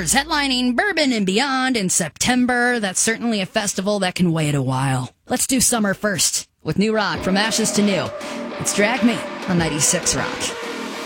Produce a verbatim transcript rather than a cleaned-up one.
Doors, headlining Bourbon and Beyond in September. That's certainly a festival that can wait a while. Let's do summer first with new rock from ashes to new. It's Drag Me on ninety-six Rock.